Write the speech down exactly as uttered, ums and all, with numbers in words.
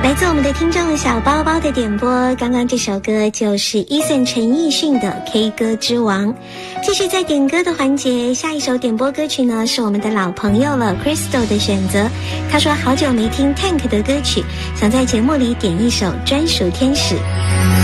来自我们的听众小包包的点播，刚刚这首歌就是 Eason 陈奕迅的 K 歌之王。继续在点歌的环节，下一首点播歌曲呢是我们的老朋友了 Crystal 的选择。他说好久没听 Tank 的歌曲，想在节目里点一首专属天使。